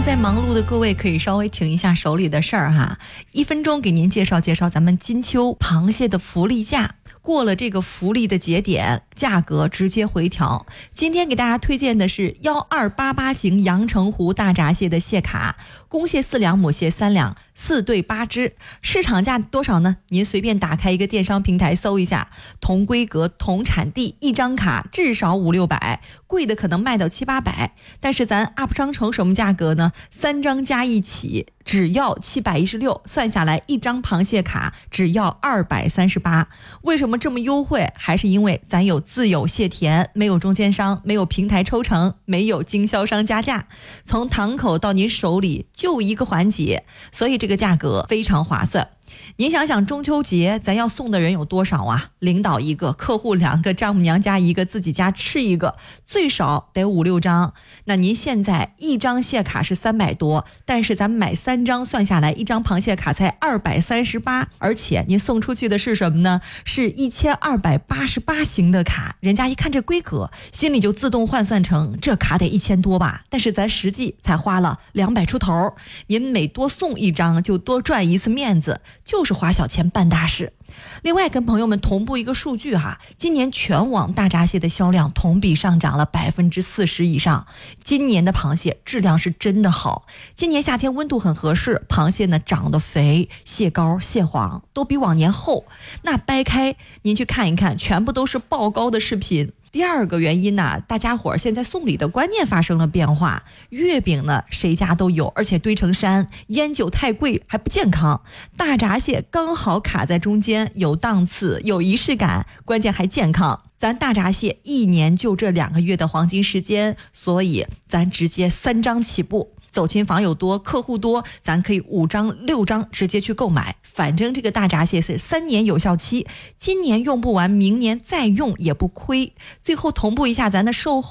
正在忙碌的各位可以稍微停一下手里的事儿哈，1分钟给您介绍介绍咱们金秋螃蟹的福利价。过了这个福利的节点，价格直接回调。今天给大家推荐的是1288型阳澄湖大闸蟹的蟹卡，公蟹4两，母蟹3两，4对8只。市场价多少呢？您随便打开一个电商平台搜一下，同规格同产地，一张卡至少500-600，贵的可能卖到700-800。但是咱 UP 商城什么价格呢？3张加一起只要716，算下来一张螃蟹卡只要238。为什么这么优惠？还是因为咱有自有蟹田，没有中间商，没有平台抽成，没有经销商加价，从堂口到您手里就一个环节，所以这个价格非常划算。您想想中秋节咱要送的人有多少啊？领导1个，客户2个，丈母娘家1个，自己家吃1个，最少得5-6张。那您现在一张蟹卡是300多，但是咱买3张算下来，一张螃蟹卡才238，而且您送出去的是什么呢？是1288型的卡。人家一看这规格，心里就自动换算成这卡得1000多吧，但是咱实际才花了200出头。您每多送一张就多赚一次面子，就是花小钱办大事。另外跟朋友们同步一个数据哈，今年全网大闸蟹的销量同比上涨了40%以上。今年的螃蟹质量是真的好，今年夏天温度很合适，螃蟹呢长得肥，蟹膏蟹黄都比往年厚。那掰开您去看一看，全部都是爆高的视频。第二个原因呢，大家伙现在送礼的观念发生了变化。月饼呢谁家都有，而且堆成山，烟酒太贵还不健康。大闸蟹刚好卡在中间，有档次，有仪式感，关键还健康。咱大闸蟹1年就这2个月的黄金时间，所以咱直接3张起步。走亲访友多，客户多，咱可以5张6张直接去购买。反正这个大闸蟹是3年有效期，今年用不完，明年再用也不亏。最后同步一下咱的售后